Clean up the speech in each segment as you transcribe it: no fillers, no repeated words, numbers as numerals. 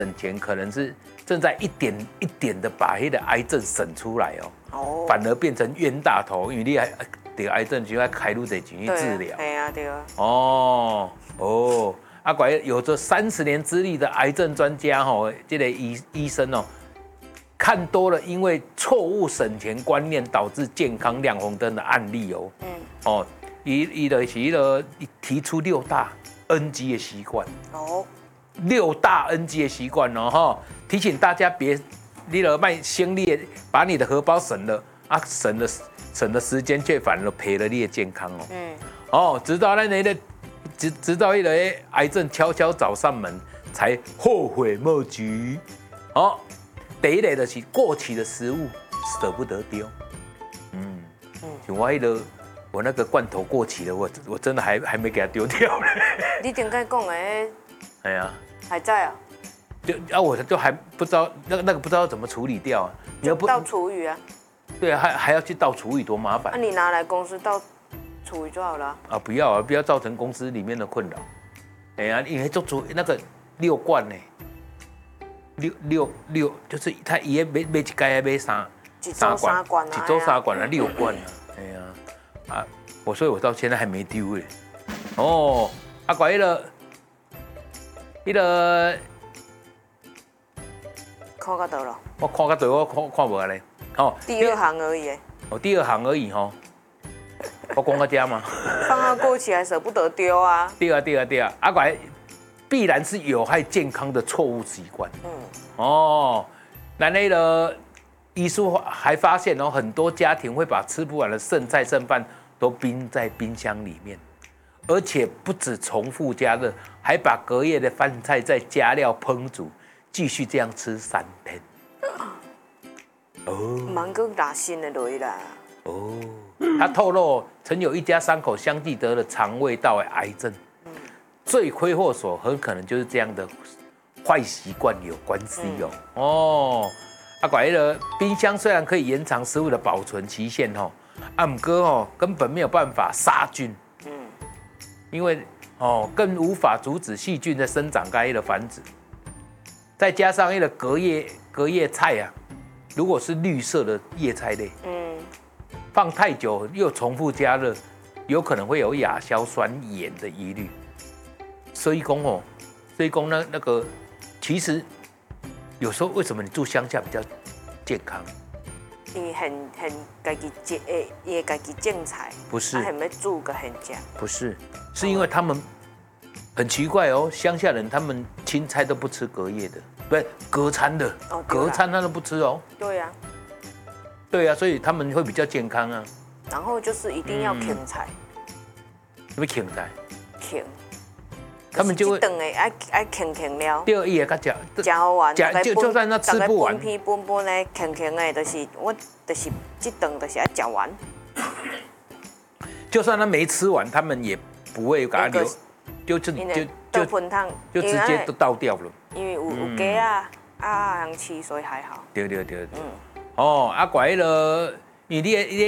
省钱，可能是正在一点一点的把那个癌症省出来哦，反而变成冤大头，因为你还得癌症就要开入得钱去治疗。 对啊，对啊。 阿怪有着30年资历的癌症专家这个医生看多了因为错误省钱观念导致健康亮红灯的案例提出6大 NG 的习惯6大 NG 的习惯提醒大家别你卖先烈把你的荷包省了省了时间，却反而赔了你的健康直到那个癌症悄悄找上门，才后悔莫及。第一类的是过期的食物舍不得丢。像我那个罐头过期了，我真的还没给它丢掉呢。 你顶该讲的， 哎呀， 还在啊？ 我就还不知道那个不知道怎么处理掉啊。 你要不倒厨余啊？对啊，还要去倒厨余，多麻烦。 那你拿来公司倒厨余就好了。 不要造成公司里面的困扰。因为做那个6罐呢，6就是他一买一盖要买3罐，一周3罐6罐所以我到现在还没丢嘞。怪那个看到倒了。 我看到倒，我看无嘞。 第2行而已。 第2行而已我讲到这嘛。 放到过期还舍不得丢啊。 对啊，怪必然是有害健康的错误习惯。那个医书还发现很多家庭会把吃不完的剩菜剩饭都冰在冰箱里面，而且不止重复加热，还把隔夜的饭菜再加料烹煮，继续这样吃3天。 蛮够打心的落啦。 他透露，曾有一家3口相继得了肠胃道的癌症，罪魁祸首很可能就是这样的坏习惯有关系怪了，冰箱虽然可以延长食物的保存期限不过根本没有办法杀菌，因为更无法阻止细菌的生长跟的繁殖，再加上隔夜菜如果是绿色的叶菜类，放太久又重复加热，有可能会有亚硝酸盐的疑虑。所以讲那个其实有时候为什么你住乡下比较健康？ 因为很自己种菜， 不是， 很会煮个很吃。 不是，是因为他们很奇怪乡下人他们青菜都不吃隔夜的，不是隔餐的，隔餐他都不吃对啊，所以他们会比较健康啊。 然后就是一定要芹菜， 什么芹菜？ 芹。 他们就会顿的爱芹了。 第二也甲吃好玩， 就算他吃不完， 分的芹的，就是我就是这顿就是要吃完。 就算他没吃完，他们也不会给他留，就直接都倒掉了。 因为有鸡人吃，所以还好。 对。怪了。你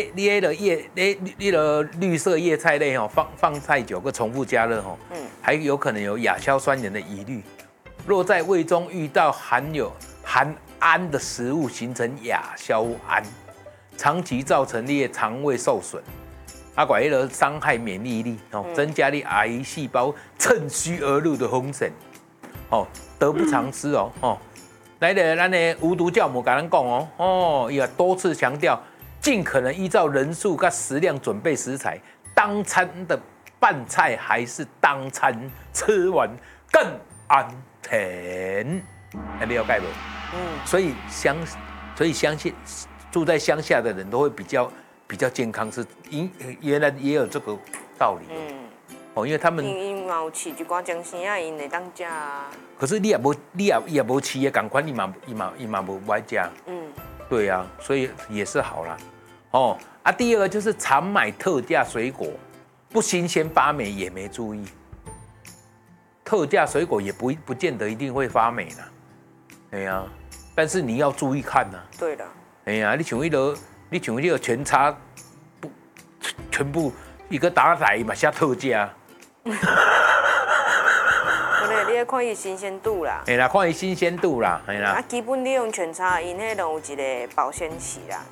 的绿色叶菜类放太久或重复加热还有可能有亚硝酸盐的疑虑。若在胃中遇到含氨的食物，形成亚硝胺，长期造成你的肠胃受损，怪了伤害免疫力增加你癌细胞趁虚而入的风险得不偿失来的咱的无毒教母跟咱讲也多次强调。尽可能依照人数跟食量准备食材，当餐的饭菜还是当餐吃完更安全，了解不？所以相信住在乡下的人都会比较健康，是原来也有这个道理。因为他们因有饲一寡姜丝因会当吃啊。 可是你也无饲的，赶快伊嘛无爱吃。对啊，所以也是好啦。第二个就是常买特价水果，不新鲜发霉也没注意。特价水果也不见得一定会发霉啦，但是你要注意看呐。 对的。 你像那个全差全部一个打来嘛下特价。 你个看伊新鲜度啦。 嘿啦，看伊新鲜度啦，嘿啦。 啊，基本利用全差，因迄拢有一个保鲜期啦。